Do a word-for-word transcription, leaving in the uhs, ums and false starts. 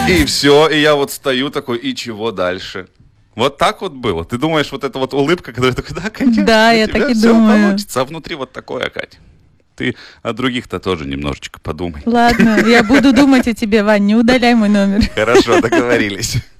И все, и я вот стою такой, и чего дальше? Вот так вот было. Ты думаешь, вот эта вот улыбка, которая такая, да, конечно, Да, у я тебя так и все думаю. получится. А внутри вот такое, Катя. Ты о других-то тоже немножечко подумай. Ладно, я буду думать о тебе, Вань, не удаляй мой номер. Хорошо, договорились.